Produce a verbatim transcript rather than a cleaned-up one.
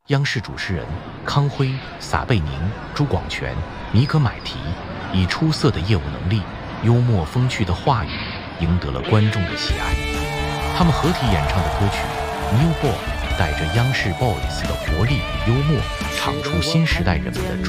央视主持人康辉、撒贝宁、朱广权、米可买提以出色的业务能力、幽默风趣的话语赢得了观众的喜爱。他们合体演唱的歌曲《New Boy》带着央视 Boys 的活力与幽默，唱出新时代人们的